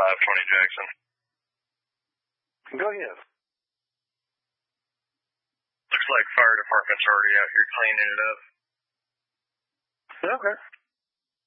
520 Jackson. Go ahead. Looks like fire department's already out here cleaning it up. Okay.